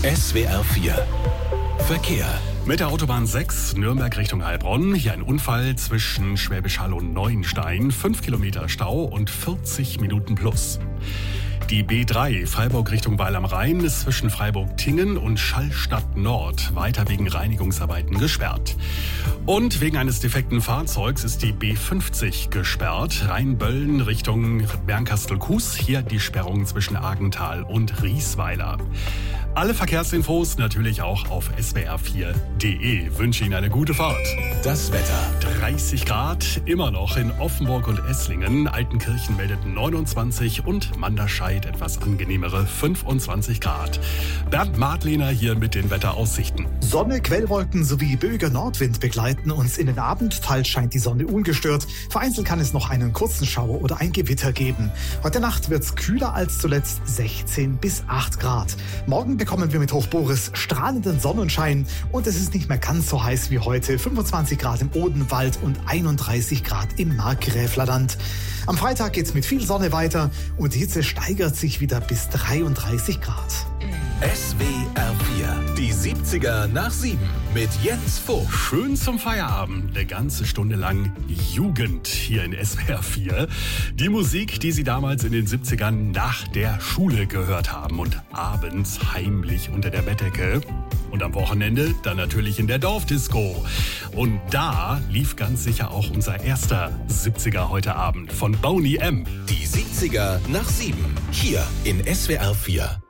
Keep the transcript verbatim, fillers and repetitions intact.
S W R vier Verkehr. Mit der Autobahn sechs, Nürnberg Richtung Heilbronn. Hier ein Unfall zwischen Schwäbisch Hall und Neuenstein. fünf Kilometer Stau und vierzig Minuten plus. Die B drei, Freiburg Richtung Weil am Rhein, ist zwischen Freiburg-Tingen und Schallstadt Nord weiter wegen Reinigungsarbeiten gesperrt. Und wegen eines defekten Fahrzeugs ist die B fünfzig gesperrt. Rheinböllen Richtung Bernkastel-Kues. Hier die Sperrung zwischen Argenthal und Riesweiler. Alle Verkehrsinfos natürlich auch auf S W R vier punkt de. Wünsche Ihnen eine gute Fahrt. Das Wetter. dreißig Grad, immer noch in Offenburg und Esslingen. Altenkirchen meldet neunundzwanzig und Manderscheid etwas angenehmere fünfundzwanzig Grad. Bernd Madlener hier mit den Wetteraussichten. Sonne, Quellwolken sowie böiger Nordwind begleiten uns in den Abend. Teils scheint die Sonne ungestört. Vereinzelt kann es noch einen kurzen Schauer oder ein Gewitter geben. Heute Nacht wird es kühler als zuletzt, sechzehn bis acht Grad. Morgen bekommen wir mit Hoch Boris strahlenden Sonnenschein und es ist nicht mehr ganz so heiß wie heute. fünfundzwanzig Grad im Odenwald und einunddreißig Grad im Markgräflerland. Am Freitag geht's mit viel Sonne weiter und die Hitze steigert sich wieder bis dreiunddreißig Grad. S W R vier, die siebziger nach sieben mit Jens Vogt. Schön zum Feierabend, eine ganze Stunde lang Jugend hier in S W R vier. Die Musik, die Sie damals in den siebzigern nach der Schule gehört haben und abends heimlich unter der Bettdecke. Und am Wochenende dann natürlich in der Dorfdisco. Und da lief ganz sicher auch unser erster siebziger heute Abend von Boney M. Die siebziger nach sieben, hier in S W R vier.